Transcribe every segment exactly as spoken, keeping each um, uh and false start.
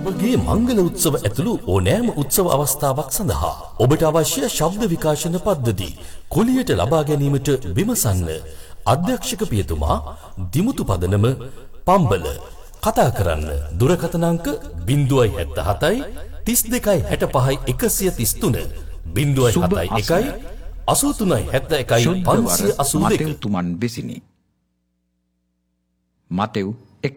ඔබගේ මංගල උත්සව ඇතුළු ඕනෑම උත්සව අවස්ථාවක් සඳහා ඔබට අවශ්‍ය ශබ්ද විකාශන පද්ධති කුලියට ලබා ගැනීමට විමසන්න. අධ්‍යක්ෂක පියතුමා දිමුතු පදනම පම්බල. කතා කරන්න දුරකථන අංක zero seven seven තිස් දෙකයි හැට පහයි එකසිය තිස් තුන zero හතයි එකයි අසූ තුනයි හැත්තෑ එකයි පන්සිය අසූ දෙක. මතෙව් තුමන් විසිනි. මතෙව් එක.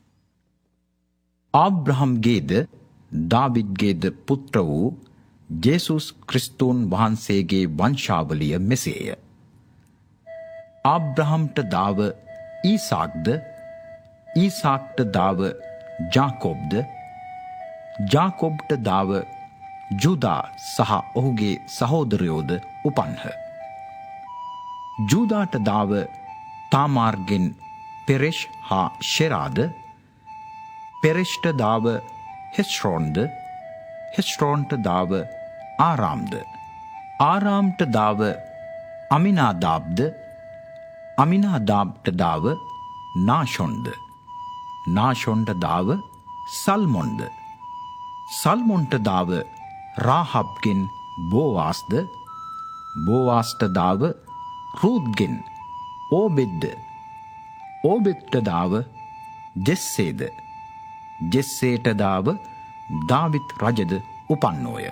ආබ්‍රහම්ගේද දාවිද්ගේද පුත්‍ර වූ ජේසුස් ක්‍රිස්තුන් වහන්සේගේ වංශාවලිය මෙසේය. ආබ්‍රහම්ට දාව ඊසාක්ද, ඊසාක්ට දාව ජාකොබ්ද, ජාකොබ්ට දාව ජුදා සහ ඔහුගේ සහෝදරයෝද උපන්හ. ජුදාට දාව තාමාර්ගෙන් පෙරෙෂ් හා ෂෙරාද, පෙරෙෂ්ට දාව හෙස්රෝන්ද, හෙස්රෝන්ට දාව ආරාම්ද, ආරාම්ට දාව අමිනාදාබ්ද, අමිනාදාබ්ට දාව නාෂොන්ද, නාෂොන්ට දාව සල්මොන්ද, සල්මොන්ට දාව රාහබ්ගෙන් බෝවාස්ද, බෝවාස්ට දාව රූත්ගෙන් ඕබෙද්ද, ඕබෙද්ට දාව ජෙස්සේද, ජෙස්සේට දාව දාවිත් රජද උපන්නෝය.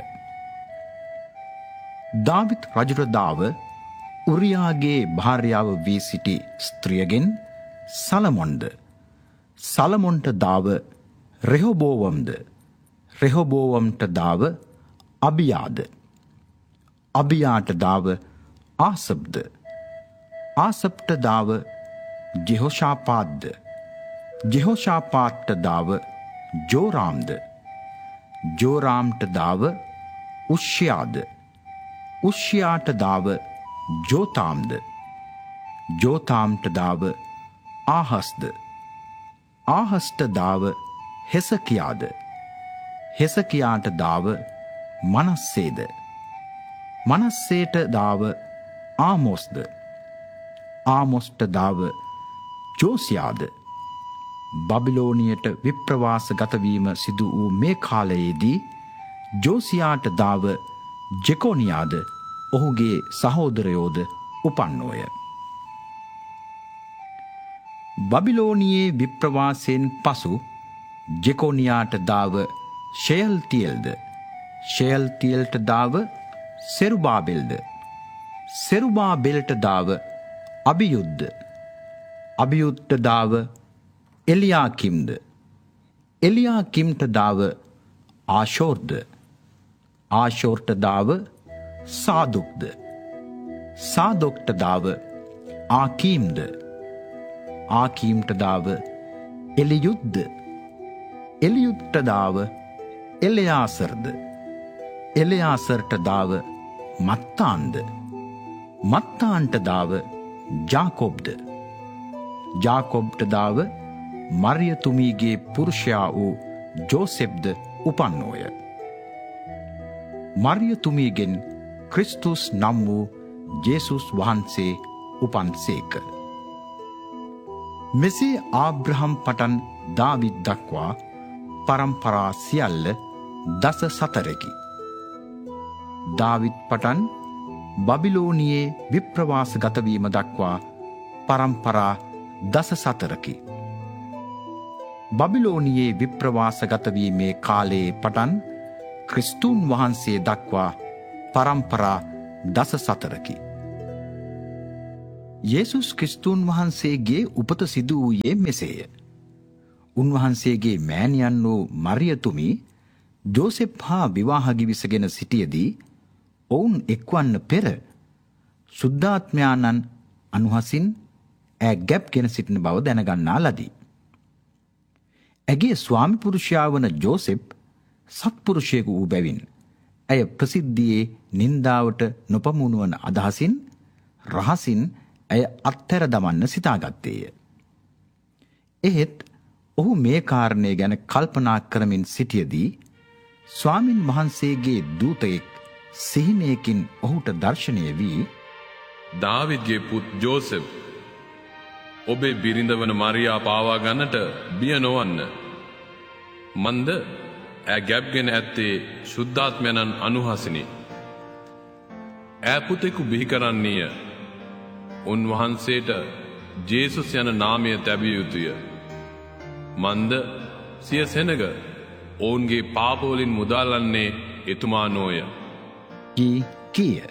දාවිත් රජුට දාව උරියාගේ භාර්යාව වී සිටි ස්ත්‍රියගෙන් සලමොන්ද, සලමොන්ට දාව රෙහොබෝවම්ද, රෙහොබෝවම්ට දාව අබියාද, අබියාට දාව ආසබ්ද, ආසබ්ට දාව ජෙහෝෂාපාත්ද, ජෙහෝෂාපාත්ට දාව ජෝරාම්ද, ජෝරාම්ට දාව උෂ්‍යාද, උෂ්‍යාට දාව ජෝතාම්ද, ජෝතාම්ට දාව ආහස්ද, ආහස්ට දාව හෙසකියාද, හෙසකියාට දාව මනස්සේද, මනස්සේට දාව ආමොස්ද, ආමොස්ට දාව ජෝසියාද. බබිලෝනියට විප්‍රවාස ගතවීම සිදු වූ මේ කාලයේදී ජෝසියාට දාව ජෙකොනියාද ඔහුගේ සහෝදරයෝද උපන්නෝය. බබිලෝනියේ විප්‍රවාසයෙන් පසු ජෙකොනියාට දාව ෂෙයල්තියල්ද, ෂෙයල්තියල්ට දාව සෙරුබාබෙල්ද, සෙරුබාබෙල්ට දාව අබියුද්ද, අබියුද්ට දාව එලියාකිම්ද, එලියාකිම්ට දාව ආශෝර්ද, ආශෝර්ට දාව සාදුක්ද, සාදොක්ට දාව ආකීම්ද, ආකීම්ට දාව එලියුද්ද, එලියුද්ට දාව එලෙයාසර්ද, එලෙයාසර්ට දාව මත්තාන්ද, මත්තාන්ට දාව ජාකොබ්ද, ජාකොබ්ට දාව මරියතුමීගේ පුරුෂයා වූ ජෝසෙප්ද උපන්නෝය. මරියතුමීගෙන් ක්‍රිස්තුස් නම් වූ ජේසුස් වහන්සේ උපන්සේක. මෙසේ ආබ්‍රහම් පටන් දාවිද් දක්වා පරම්පරා සියල්ල දස සතරකි. දාවිද් පටන් බබිලෝනියේ විප්‍රවාස ගතවීම දක්වා පරම්පරා දස සතරකි. බබිලෝනියේ විප්‍රවාස ගතවීමේ කාලයේ පටන් ක්‍රිස්තුන් වහන්සේ දක්වා පරම්පරා දස සතරකි. යේසුස් ක්‍රිස්තුන් වහන්සේගේ උපත සිදු වූයේ මෙසේය. උන්වහන්සේගේ මෑණියන් වූ මරියතුමි ජෝසෙප් හා විවාහ ගිවිසගෙන සිටියදී ඔවුන් එක්වන්න පෙර සුද්ධාත්මයාණන් අනුහසින් ඈ ගැබ්ගෙන සිටින බව දැනගන්නා ලදී. ඇගේ ස්වාමි පුරුෂයා වන ජෝසෙප් සත්පුරුෂයෙකු වූ බැවින් ඇය ප්‍රසිද්ධියේ නින්දාවට නොපමුණුවන අදහසින් රහසින් ඇය අත්හැර දමන්න සිතාගත්තේය. එහෙත් ඔහු මේ කාරණය ගැන කල්පනා කරමින් සිටියදී ස්වාමින් වහන්සේගේ දූතයෙක් සිහිනයකින් ඔහුට දර්ශනය වී, දාවිද්ගේ පුත් ජෝසෙප්, ඔබේ බිරිඳ වන මරියා පාවා ගන්නට බිය නොවන්න. මන්ද ඈ ගැබ්ගෙන ඇත්තේ ශුද්ධාත්මයන්න් අනුහසිනි. ඈ පුතෙකු බිහි කරන්නේය. උන්වහන්සේට ජේසුස් යන නාමය තැබිය යුතුය. මන්ද සිය සෙනග ඔවුන්ගේ පාපවලින් මුදාලන්නේ එතුමා නොය. කී කීය.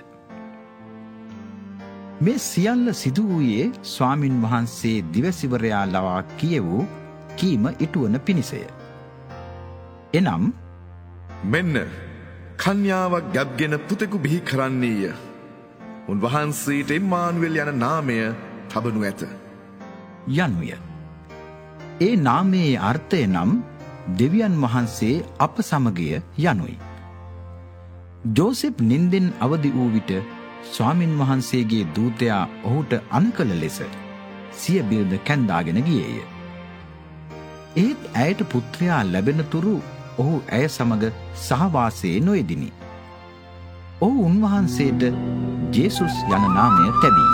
මේ සියල්ල සිදු වූයේ ස්වාමින් වහන්සේ දිවසිවරයා ලවා කියවූ කීම ඉටුවන පිණිසය. එනම් මෙන්න කන්‍යාවක් ගැබ්ගෙන පුතෙකු බිහි කරන්නේය. උන්වහන්සේට ඉම්මානුවෙල් යන නාමය තබනු ඇත. යනුය. ඒ නාමයේ අර්ථය නම් දෙවියන් වහන්සේ අප සමගය යනුයි. ජෝසෙප් නින්දෙන් අවදි වූ විට ස්වාමින් වහන්සේගේ දූතයා ඔහුට අනකල ලෙස සිය බිරිඳ කැන්දාගෙන ගියේය. ඒත් ඇයට පුත්‍රයා ලැබෙන තුරු ඔහු ඇය සමග සහවාසයේ නොයෙදිනි. ඔහු උන්වහන්සේට ජේසුස් යන නාමය තැබී